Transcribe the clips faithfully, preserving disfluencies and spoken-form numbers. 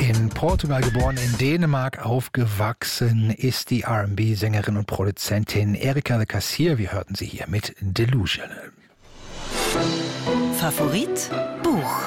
In Portugal geboren, in Dänemark aufgewachsen, ist die R and B-Sängerin und Produzentin Erika de Cassier. Wir hörten sie hier mit Delusional. Favorit Buch.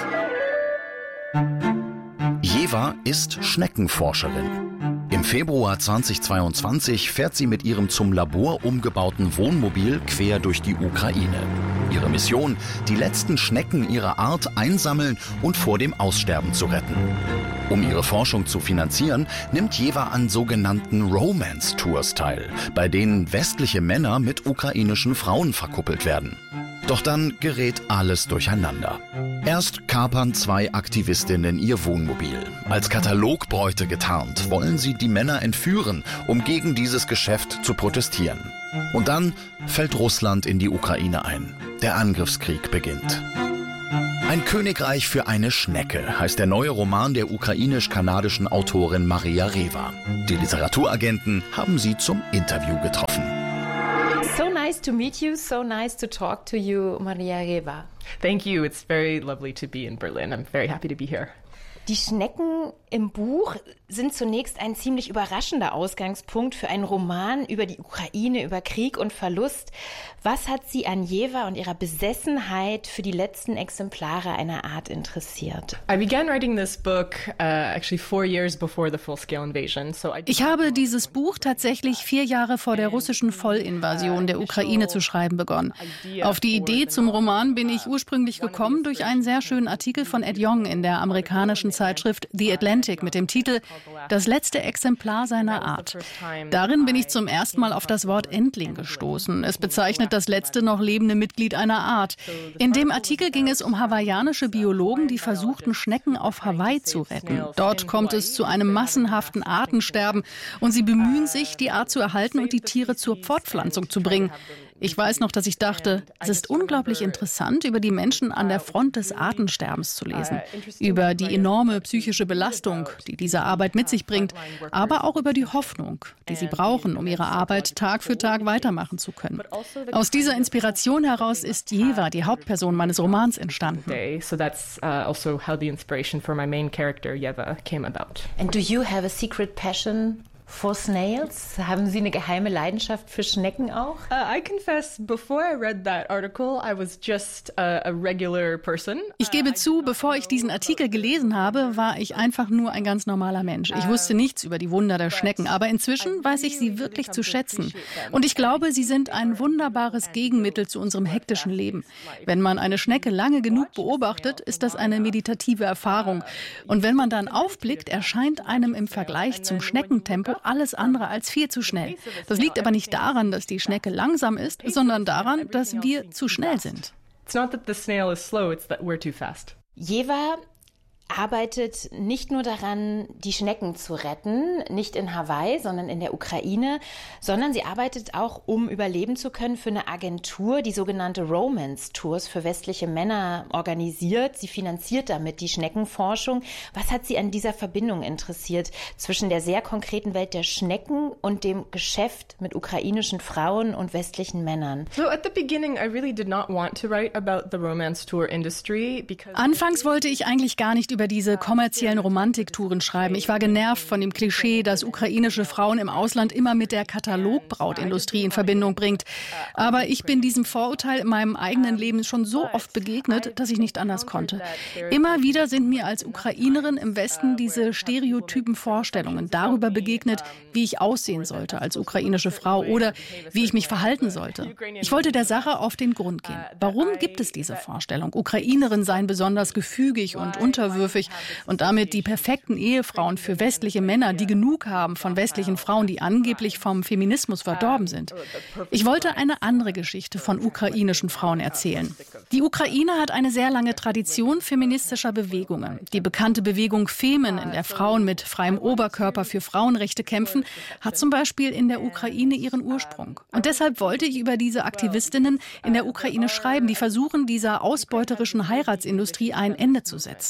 Jewa ist Schneckenforscherin. Im Februar zweitausendzweiundzwanzig fährt sie mit ihrem zum Labor umgebauten Wohnmobil quer durch die Ukraine. Ihre Mission: die letzten Schnecken ihrer Art einsammeln und vor dem Aussterben zu retten. Um ihre Forschung zu finanzieren, nimmt Jewa an sogenannten Romance-Tours teil, bei denen westliche Männer mit ukrainischen Frauen verkuppelt werden. Doch dann gerät alles durcheinander. Erst kapern zwei Aktivistinnen ihr Wohnmobil. Als Katalogbräute getarnt wollen sie die Männer entführen, um gegen dieses Geschäft zu protestieren. Und dann fällt Russland in die Ukraine ein. Der Angriffskrieg beginnt. Ein Königreich für eine Schnecke heißt der neue Roman der ukrainisch-kanadischen Autorin Maria Rewa. Die Literaturagenten haben sie zum Interview getroffen. So nice to meet you, so nice to talk to you, Maria Rewa. Thank you. It's very lovely to be in Berlin. I'm very happy to be here. Die Schnecken im Buch sind zunächst ein ziemlich überraschender Ausgangspunkt für einen Roman über die Ukraine, über Krieg und Verlust. Was hat Sie an Jewa und ihrer Besessenheit für die letzten Exemplare einer Art interessiert? I began writing this book uh, actually four years before the full-scale invasion. So I Ich habe dieses Buch tatsächlich vier Jahre vor der russischen Vollinvasion der Ukraine zu schreiben begonnen. Auf die Idee zum Roman bin ich ursprünglich gekommen durch einen sehr schönen Artikel von Ed Yong in der amerikanischen Zeitschrift The Atlantic mit dem Titel »Das letzte Exemplar seiner Art«. Darin bin ich zum ersten Mal auf das Wort Endling gestoßen. Es bezeichnet das letzte noch lebende Mitglied einer Art. In dem Artikel ging es um hawaiianische Biologen, die versuchten, Schnecken auf Hawaii zu retten. Dort kommt es zu einem massenhaften Artensterben und sie bemühen sich, die Art zu erhalten und die Tiere zur Fortpflanzung zu bringen. Ich weiß noch, dass ich dachte, es ist unglaublich interessant, über die Menschen an der Front des Artensterbens zu lesen, über die enorme psychische Belastung, die diese Arbeit mit sich bringt, aber auch über die Hoffnung, die sie brauchen, um ihre Arbeit Tag für Tag weitermachen zu können. Aus dieser Inspiration heraus ist Jewa, die Hauptperson meines Romans, entstanden. So that's uh, also how the inspiration for my main character Jewa came about. And do you have a secret passion for snails? Haben Sie eine geheime Leidenschaft für Schnecken auch? Uh, I confess, before I read that article, I was just a, a regular person. Ich gebe zu, bevor ich diesen Artikel gelesen habe, war ich einfach nur ein ganz normaler Mensch. Ich wusste nichts über die Wunder der Schnecken, aber inzwischen weiß ich sie wirklich zu schätzen. Und ich glaube, sie sind ein wunderbares Gegenmittel zu unserem hektischen Leben. Wenn man eine Schnecke lange genug beobachtet, ist das eine meditative Erfahrung. Und wenn man dann aufblickt, erscheint einem im Vergleich zum Schneckentempo alles andere als viel zu schnell. Das liegt aber nicht daran, dass die Schnecke langsam ist, sondern daran, dass wir zu schnell sind. It's not that the snail is slow, it's that we're too fast. Jewa arbeitet nicht nur daran, die Schnecken zu retten, nicht in Hawaii, sondern in der Ukraine, sondern sie arbeitet auch, um überleben zu können, für eine Agentur, die sogenannte Romance-Tours für westliche Männer organisiert. Sie finanziert damit die Schneckenforschung. Was hat Sie an dieser Verbindung interessiert zwischen der sehr konkreten Welt der Schnecken und dem Geschäft mit ukrainischen Frauen und westlichen Männern? So at the beginning, I really did not want to write about the romance tour industry because Anfangs wollte ich eigentlich gar nicht über diese kommerziellen Romantiktouren schreiben. Ich war genervt von dem Klischee, das ukrainische Frauen im Ausland immer mit der Katalogbrautindustrie in Verbindung bringt. Aber ich bin diesem Vorurteil in meinem eigenen Leben schon so oft begegnet, dass ich nicht anders konnte. Immer wieder sind mir als Ukrainerin im Westen diese stereotypen Vorstellungen darüber begegnet, wie ich aussehen sollte als ukrainische Frau oder wie ich mich verhalten sollte. Ich wollte der Sache auf den Grund gehen. Warum gibt es diese Vorstellung? Ukrainerinnen seien besonders gefügig und unterwürfig und damit die perfekten Ehefrauen für westliche Männer, die genug haben von westlichen Frauen, die angeblich vom Feminismus verdorben sind. Ich wollte eine andere Geschichte von ukrainischen Frauen erzählen. Die Ukraine hat eine sehr lange Tradition feministischer Bewegungen. Die bekannte Bewegung Femen, in der Frauen mit freiem Oberkörper für Frauenrechte kämpfen, hat zum Beispiel in der Ukraine ihren Ursprung. Und deshalb wollte ich über diese Aktivistinnen in der Ukraine schreiben, die versuchen, dieser ausbeuterischen Heiratsindustrie ein Ende zu setzen.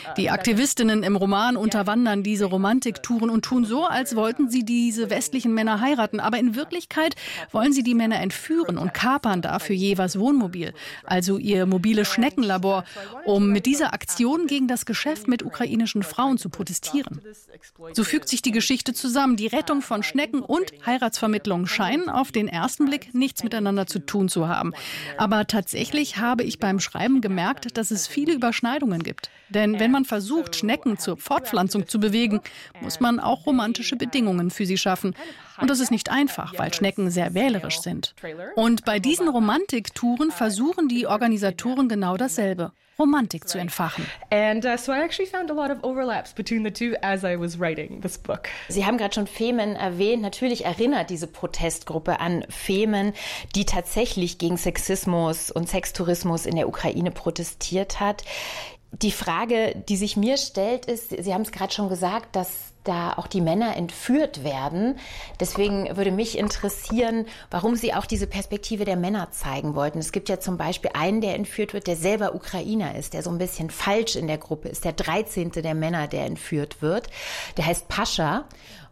Die Aktivistinnen im Roman unterwandern diese Romantiktouren und tun so, als wollten sie diese westlichen Männer heiraten. Aber in Wirklichkeit wollen sie die Männer entführen und kapern dafür Jevers Wohnmobil, also ihr mobiles Schneckenlabor, um mit dieser Aktion gegen das Geschäft mit ukrainischen Frauen zu protestieren. So fügt sich die Geschichte zusammen. Die Rettung von Schnecken und Heiratsvermittlung scheinen auf den ersten Blick nichts miteinander zu tun zu haben. Aber tatsächlich habe ich beim Schreiben gemerkt, dass es viele Überschneidungen gibt. Denn wenn man versucht, Schnecken zur Fortpflanzung zu bewegen, muss man auch romantische Bedingungen für sie schaffen. Und das ist nicht einfach, weil Schnecken sehr wählerisch sind. Und bei diesen Romantiktouren versuchen die Organisatoren genau dasselbe. Romantik zu entfachen. And uh, so I actually found a lot of overlaps between the two as I was writing this book. Sie haben gerade schon Femen erwähnt. Natürlich erinnert diese Protestgruppe an Femen, die tatsächlich gegen Sexismus und Sextourismus in der Ukraine protestiert hat. Die Frage, die sich mir stellt, ist, Sie haben es gerade schon gesagt, dass da auch die Männer entführt werden. Deswegen würde mich interessieren, warum Sie auch diese Perspektive der Männer zeigen wollten. Es gibt ja zum Beispiel einen, der entführt wird, der selber Ukrainer ist, der so ein bisschen falsch in der Gruppe ist, der dreizehnte der Männer, der entführt wird. Der heißt Pascha.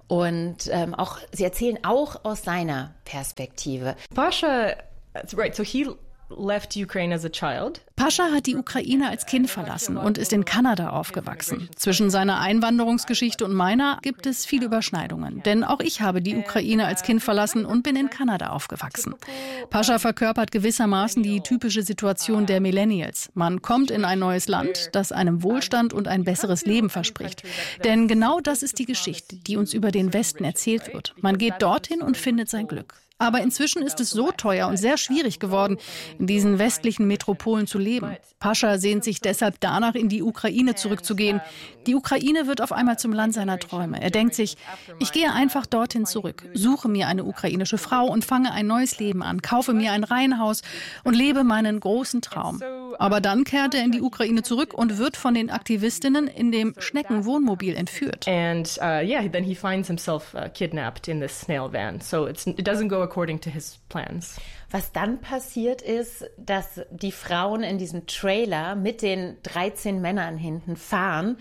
Und ähm, auch Sie erzählen auch aus seiner Perspektive. Pascha, right, so he left Ukraine as a child. Pascha hat die Ukraine als Kind verlassen und ist in Kanada aufgewachsen. Zwischen seiner Einwanderungsgeschichte und meiner gibt es viele Überschneidungen. Denn auch ich habe die Ukraine als Kind verlassen und bin in Kanada aufgewachsen. Pascha verkörpert gewissermaßen die typische Situation der Millennials. Man kommt in ein neues Land, das einem Wohlstand und ein besseres Leben verspricht. Denn genau das ist die Geschichte, die uns über den Westen erzählt wird. Man geht dorthin und findet sein Glück. Aber inzwischen ist es so teuer und sehr schwierig geworden, in diesen westlichen Metropolen zu leben. Pascha sehnt sich deshalb danach, in die Ukraine zurückzugehen. Die Ukraine wird auf einmal zum Land seiner Träume. Er denkt sich, ich gehe einfach dorthin zurück, suche mir eine ukrainische Frau und fange ein neues Leben an, kaufe mir ein Reihenhaus und lebe meinen großen Traum. Aber dann kehrt er in die Ukraine zurück und wird von den Aktivistinnen in dem Schneckenwohnmobil entführt. And uh, yeah, then he finds himself uh, kidnapped in this snail van. So it's, it doesn't go according to his plans. Was dann passiert ist, dass die Frauen in diesem Trailer mit den dreizehn Männern hinten fahren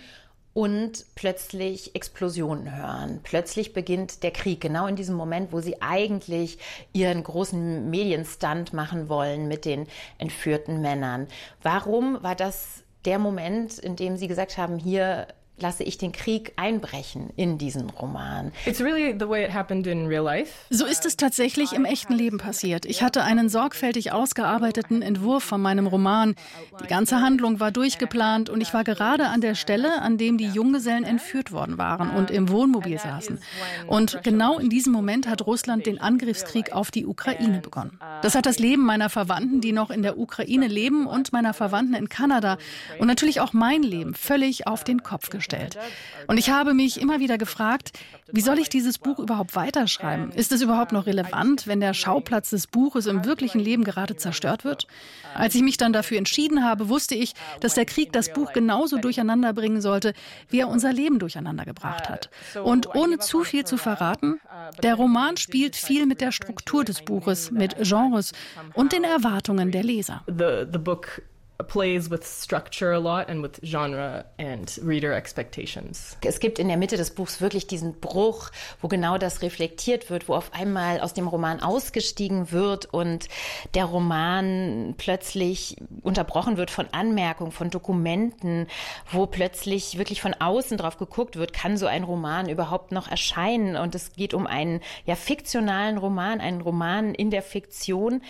und plötzlich Explosionen hören. Plötzlich beginnt der Krieg, genau in diesem Moment, wo sie eigentlich ihren großen Medienstunt machen wollen mit den entführten Männern. Warum war das der Moment, in dem Sie gesagt haben, hier lasse ich den Krieg einbrechen in diesen Roman? It's really the way it happened in real life. So ist es tatsächlich im echten Leben passiert. Ich hatte einen sorgfältig ausgearbeiteten Entwurf von meinem Roman. Die ganze Handlung war durchgeplant und ich war gerade an der Stelle, an dem die Junggesellen entführt worden waren und im Wohnmobil saßen. Und genau in diesem Moment hat Russland den Angriffskrieg auf die Ukraine begonnen. Das hat das Leben meiner Verwandten, die noch in der Ukraine leben, und meiner Verwandten in Kanada und natürlich auch mein Leben völlig auf den Kopf gestellt. Und ich habe mich immer wieder gefragt, wie soll ich dieses Buch überhaupt weiterschreiben? Ist es überhaupt noch relevant, wenn der Schauplatz des Buches im wirklichen Leben gerade zerstört wird? Als ich mich dann dafür entschieden habe, wusste ich, dass der Krieg das Buch genauso durcheinander bringen sollte, wie er unser Leben durcheinander gebracht hat. Und ohne zu viel zu verraten, der Roman spielt viel mit der Struktur des Buches, mit Genres und den Erwartungen der Leser. The, the book plays with structure a lot and with genre and reader expectations. Es gibt in der Mitte des Buchs wirklich diesen Bruch, wo genau das reflektiert wird, wo auf einmal aus dem Roman ausgestiegen wird und der Roman plötzlich unterbrochen wird von Anmerkungen, von Dokumenten, wo plötzlich wirklich von außen drauf geguckt wird, kann so ein Roman überhaupt noch erscheinen? Und es geht um einen ja fiktionalen Roman, einen Roman in der Fiktion.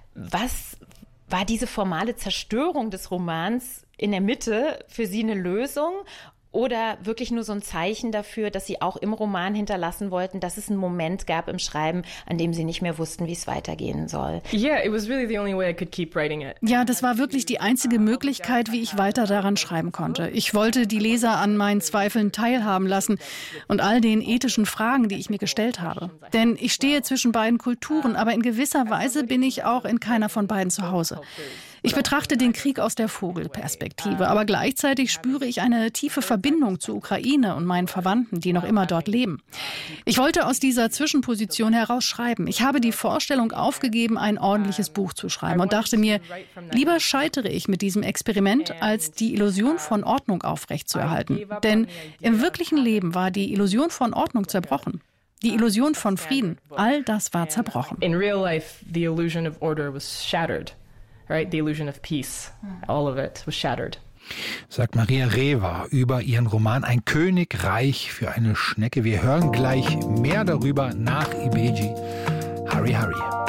Was war diese formale Zerstörung des Romans in der Mitte für Sie eine Lösung oder wirklich nur so ein Zeichen dafür, dass Sie auch im Roman hinterlassen wollten, dass es einen Moment gab im Schreiben, an dem Sie nicht mehr wussten, wie es weitergehen soll? Yeah, it was really the only way I could keep writing it. Ja, das war wirklich die einzige Möglichkeit, wie ich weiter daran schreiben konnte. Ich wollte die Leser an meinen Zweifeln teilhaben lassen und all den ethischen Fragen, die ich mir gestellt habe. Denn ich stehe zwischen beiden Kulturen, aber in gewisser Weise bin ich auch in keiner von beiden zu Hause. Ich betrachte den Krieg aus der Vogelperspektive, aber gleichzeitig spüre ich eine tiefe Verbindung zur Ukraine und meinen Verwandten, die noch immer dort leben. Ich wollte aus dieser Zwischenposition heraus schreiben. Ich habe die Vorstellung aufgegeben, ein ordentliches Buch zu schreiben und dachte mir, lieber scheitere ich mit diesem Experiment, als die Illusion von Ordnung aufrechtzuerhalten. Denn im wirklichen Leben war die Illusion von Ordnung zerbrochen. Die Illusion von Frieden, all das war zerbrochen. In real life, the illusion of order was shattered, right? The illusion of peace, all of it was shattered. Sagt Maria Rewa über ihren Roman Ein Königreich für eine Schnecke. Wir hören gleich mehr darüber nach Ibeji. Hurry, hurry.